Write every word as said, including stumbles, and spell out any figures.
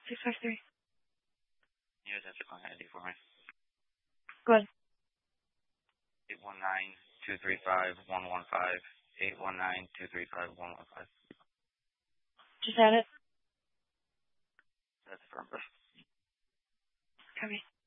six five three. You guys have to client I D for me. Go ahead. eight one nine, two three five, one one five. eight one nine, two three five, one one five. Just add it. That's affirmative. Copy.